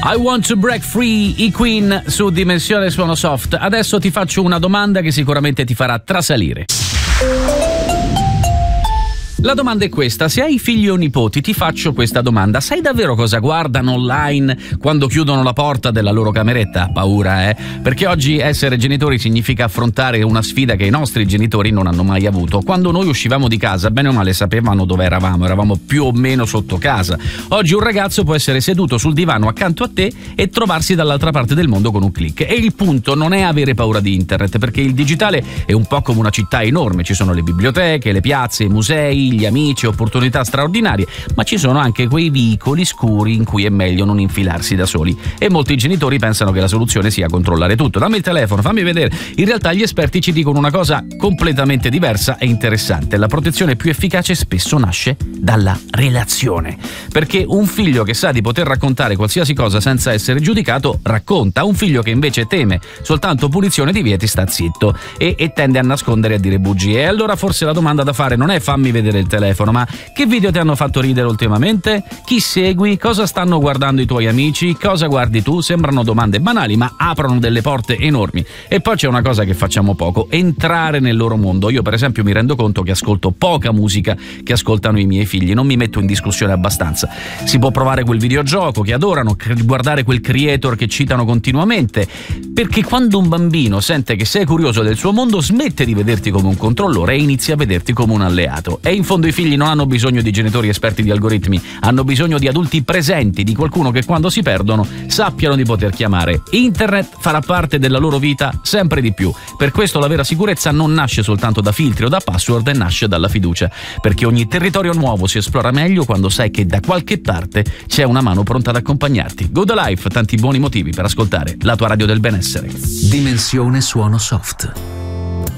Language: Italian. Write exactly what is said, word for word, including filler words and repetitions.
I Want to Break Free, i Queen su Dimensione Suono Soft. Adesso ti faccio una domanda che sicuramente ti farà trasalire. La domanda è questa: se hai figli o nipoti, ti faccio questa domanda: sai davvero cosa guardano online quando chiudono la porta della loro cameretta? Paura, eh? Perché oggi essere genitori significa affrontare una sfida che i nostri genitori non hanno mai avuto. Quando noi uscivamo di casa, bene o male sapevano dove eravamo, eravamo più o meno sotto casa. Oggi un ragazzo può essere seduto sul divano accanto a te e trovarsi dall'altra parte del mondo con un click. E il punto non è avere paura di internet, perché il digitale è un po' come una città enorme. Ci sono le biblioteche, le piazze, i musei, gli amici, opportunità straordinarie, ma ci sono anche quei vicoli scuri in cui è meglio non infilarsi da soli. E molti genitori pensano che la soluzione sia controllare tutto. Dammi il telefono, fammi vedere. In realtà gli esperti ci dicono una cosa completamente diversa e interessante: la protezione più efficace spesso nasce dalla relazione, perché un figlio che sa di poter raccontare qualsiasi cosa senza essere giudicato racconta. Un figlio che invece teme soltanto punizione, divieti, sta zitto e, e tende a nascondere e a dire bugie. E allora forse la domanda da fare non è fammi vedere il telefono, ma che video ti hanno fatto ridere ultimamente? Chi segui? Cosa stanno guardando i tuoi amici? Cosa guardi tu? Sembrano domande banali, ma aprono delle porte enormi. E poi c'è una cosa che facciamo poco: entrare nel loro mondo. Io per esempio mi rendo conto che ascolto poca musica che ascoltano i miei figli, non mi metto in discussione abbastanza. Si può provare quel videogioco che adorano, guardare quel creator che citano continuamente, perché quando un bambino sente che sei curioso del suo mondo, smette di vederti come un controllore e inizia a vederti come un alleato. E in fondo i figli non hanno bisogno di genitori esperti di algoritmi, hanno bisogno di adulti presenti, di qualcuno che quando si perdono sappiano di poter chiamare. Internet farà parte della loro vita sempre di più. Per questo la vera sicurezza non nasce soltanto da filtri o da password, e nasce dalla fiducia, perché ogni territorio nuovo si esplora meglio quando sai che da qualche parte c'è una mano pronta ad accompagnarti. Good Life, tanti buoni motivi per ascoltare la tua radio del benessere. Dimensione Suono Soft.